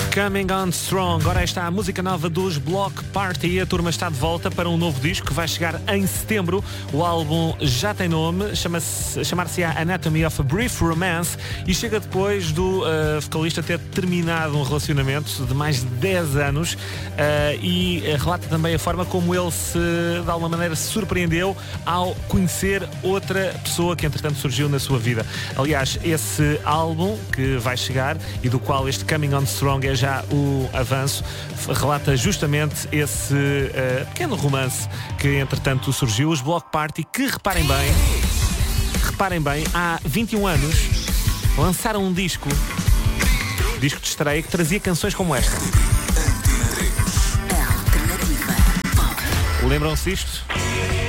Coming on Strong. Ora, está a música nova dos Block Party. A turma está de volta para um novo disco que vai chegar em setembro. O álbum já tem nome, chamar-se-á Anatomy of a Brief Romance e chega depois do vocalista ter terminado um relacionamento de mais de 10 anos e relata também a forma como ele de alguma maneira se surpreendeu ao conhecer outra pessoa que entretanto surgiu na sua vida. Aliás, esse álbum que vai chegar e do qual este Coming on Strong é já o avanço, relata justamente esse pequeno romance que entretanto surgiu. Os Block Party, que reparem bem, há 21 anos lançaram um disco de estreia que trazia canções como esta. Lembram-se disto?